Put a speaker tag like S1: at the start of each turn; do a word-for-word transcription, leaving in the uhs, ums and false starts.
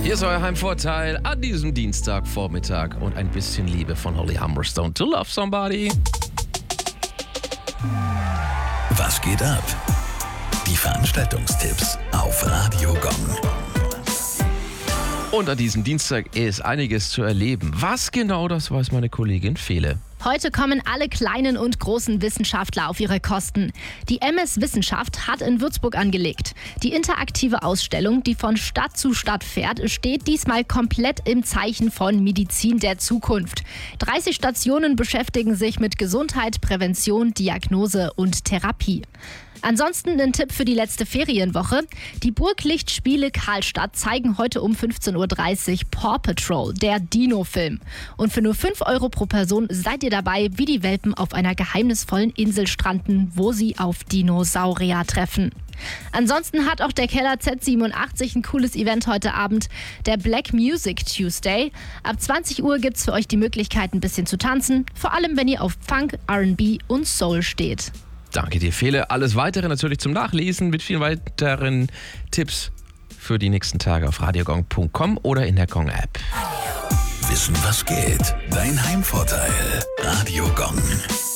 S1: Hier ist euer Heimvorteil an diesem Dienstagvormittag und ein bisschen Liebe von Holly Humberstone to Love Somebody.
S2: Was geht ab? Die Veranstaltungstipps auf Radio Gong.
S1: Und an diesem Dienstag ist einiges zu erleben. Was genau, das weiß meine Kollegin Fele.
S3: Heute kommen alle kleinen und großen Wissenschaftler auf ihre Kosten. Die M S Wissenschaft hat in Würzburg angelegt. Die interaktive Ausstellung, die von Stadt zu Stadt fährt, steht diesmal komplett im Zeichen von Medizin der Zukunft. dreißig Stationen beschäftigen sich mit Gesundheit, Prävention, Diagnose und Therapie. Ansonsten ein Tipp für die letzte Ferienwoche. Die Burglichtspiele Karlstadt zeigen heute um fünfzehn Uhr dreißig Paw Patrol, der Dino-Film. Und für nur fünf Euro pro Person seid ihr dabei, wie die Welpen auf einer geheimnisvollen Insel stranden, wo sie auf Dinosaurier treffen. Ansonsten hat auch der Keller Z siebenundachtzig ein cooles Event heute Abend, der Black Music Tuesday. Ab zwanzig Uhr gibt's für euch die Möglichkeit, ein bisschen zu tanzen, vor allem wenn ihr auf Funk, R and B und Soul steht.
S1: Danke dir, Fele. Alles Weitere natürlich zum Nachlesen mit vielen weiteren Tipps für die nächsten Tage auf radiogong punkt com oder in der Gong-App.
S2: Wissen, was geht? Dein Heimvorteil. Radio Gong.